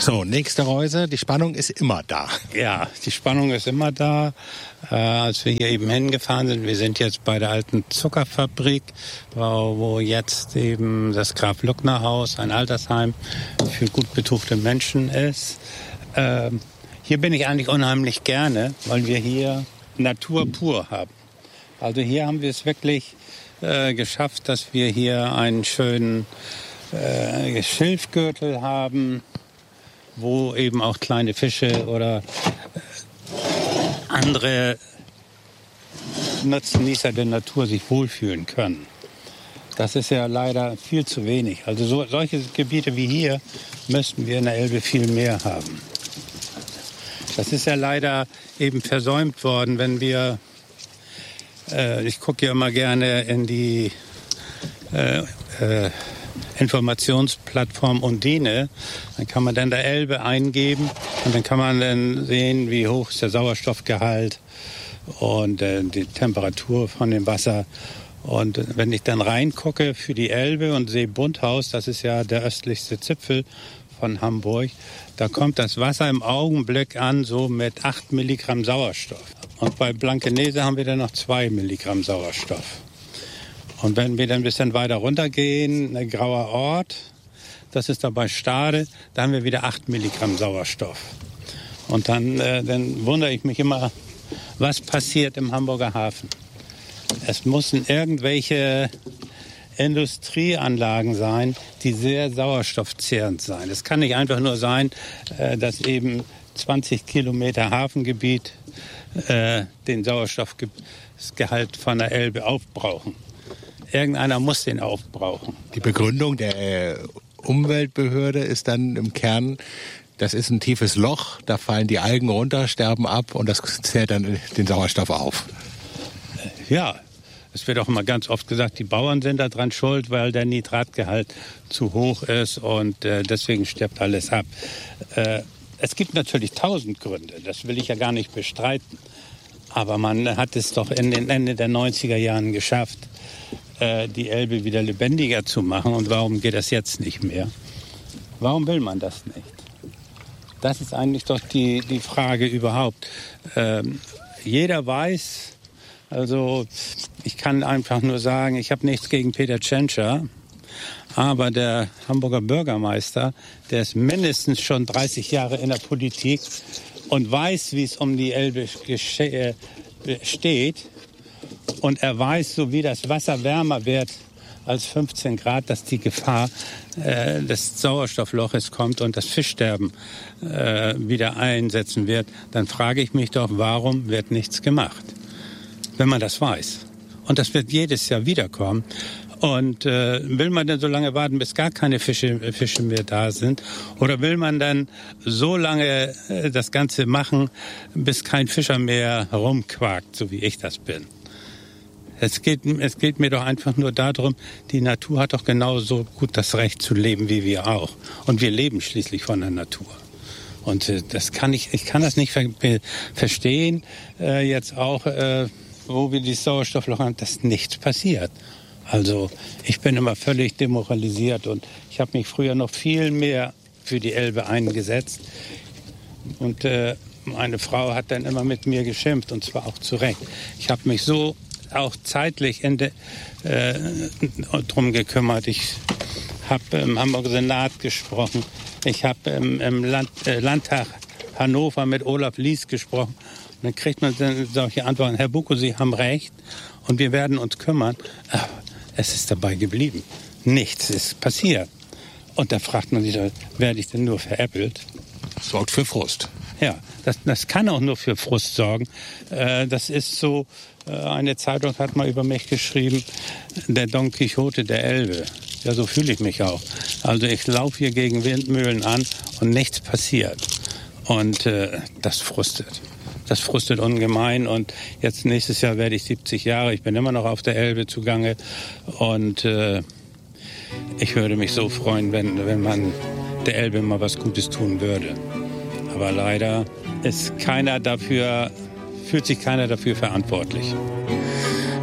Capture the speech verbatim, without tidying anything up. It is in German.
So, nächste Reise. Die Spannung ist immer da. Ja, die Spannung ist immer da. Äh, als wir hier eben hingefahren sind, wir sind jetzt bei der alten Zuckerfabrik, wo, wo jetzt eben das Graf-Luckner-Haus, ein Altersheim für gut betuchte Menschen ist. Äh, hier bin ich eigentlich unheimlich gerne, weil wir hier Natur pur haben. Also hier haben wir es wirklich äh, geschafft, dass wir hier einen schönen äh, Schilfgürtel haben, wo eben auch kleine Fische oder andere Nutznießer der Natur sich wohlfühlen können. Das ist ja leider viel zu wenig. Also so, solche Gebiete wie hier müssten wir in der Elbe viel mehr haben. Das ist ja leider eben versäumt worden, wenn wir, äh, ich gucke ja immer gerne in die äh, äh, Informationsplattform Undine, dann kann man dann der Elbe eingeben und dann kann man dann sehen, wie hoch ist der Sauerstoffgehalt und äh, die Temperatur von dem Wasser. Und äh, wenn ich dann reingucke für die Elbe und sehe Bunthaus, das ist ja der östlichste Zipfel von Hamburg, da kommt das Wasser im Augenblick an so mit acht Milligramm Sauerstoff. Und bei Blankenese haben wir dann noch zwei Milligramm Sauerstoff. Und wenn wir dann ein bisschen weiter runtergehen, ein grauer Ort, das ist da bei Stade, da haben wir wieder acht Milligramm Sauerstoff. Und dann, äh, dann wundere ich mich immer, was passiert im Hamburger Hafen. Es müssen irgendwelche Industrieanlagen sein, die sehr sauerstoffzehrend sein. Es kann nicht einfach nur sein, äh, dass eben zwanzig Kilometer Hafengebiet äh, den Sauerstoffgehalt von der Elbe aufbrauchen. Irgendeiner muss den aufbrauchen. Die Begründung der Umweltbehörde ist dann im Kern, das ist ein tiefes Loch, da fallen die Algen runter, sterben ab und das zählt dann den Sauerstoff auf. Ja, es wird auch immer ganz oft gesagt, die Bauern sind daran schuld, weil der Nitratgehalt zu hoch ist und äh, deswegen stirbt alles ab. Äh, es gibt natürlich tausend Gründe, das will ich ja gar nicht bestreiten. Aber man hat es doch in den Ende der neunziger Jahren geschafft, die Elbe wieder lebendiger zu machen. Und warum geht das jetzt nicht mehr? Warum will man das nicht? Das ist eigentlich doch die, die Frage überhaupt. Ähm, jeder weiß, also ich kann einfach nur sagen, ich habe nichts gegen Peter Tschentscher, aber der Hamburger Bürgermeister, der ist mindestens schon dreißig Jahre in der Politik und weiß, wie es um die Elbe gesche- steht. Und er weiß, so wie das Wasser wärmer wird als fünfzehn Grad, dass die Gefahr äh, des Sauerstoffloches kommt und das Fischsterben äh, wieder einsetzen wird. Dann frage ich mich doch, warum wird nichts gemacht, wenn man das weiß? Und das wird jedes Jahr wiederkommen. Und äh, will man denn so lange warten, bis gar keine Fische, Fische mehr da sind? Oder will man dann so lange äh, das Ganze machen, bis kein Fischer mehr herumquakt, so wie ich das bin? Es geht, es geht mir doch einfach nur darum, die Natur hat doch genauso gut das Recht zu leben wie wir auch. Und wir leben schließlich von der Natur. Und äh, das kann ich, ich kann das nicht ver- verstehen, äh, jetzt auch, äh, wo wir die Sauerstoffloch haben, dass nichts passiert. Also ich bin immer völlig demoralisiert und ich habe mich früher noch viel mehr für die Elbe eingesetzt. Und äh, meine Frau hat dann immer mit mir geschimpft und zwar auch zu Recht. Ich habe mich so auch zeitlich in de, äh, drum gekümmert. Ich habe im Hamburger Senat gesprochen. Ich habe ähm, im Land, äh, Landtag Hannover mit Olaf Lies gesprochen. Und dann kriegt man dann solche Antworten. Herr Bucko, Sie haben recht und wir werden uns kümmern. Aber es ist dabei geblieben. Nichts ist passiert. Und da fragt man sich, werde ich denn nur veräppelt? Das sorgt für Frust. Ja, das, das kann auch nur für Frust sorgen. Äh, das ist so, äh, eine Zeitung hat mal über mich geschrieben, der Don Quixote der Elbe. Ja, so fühle ich mich auch. Also ich laufe hier gegen Windmühlen an und nichts passiert. Und äh, das frustet. Das frustet ungemein. Und jetzt nächstes Jahr werde ich siebzig Jahre. Ich bin immer noch auf der Elbe zugange. Und äh, ich würde mich so freuen, wenn, wenn man der Elbe mal was Gutes tun würde. Aber leider ist keiner dafür, fühlt sich keiner dafür verantwortlich.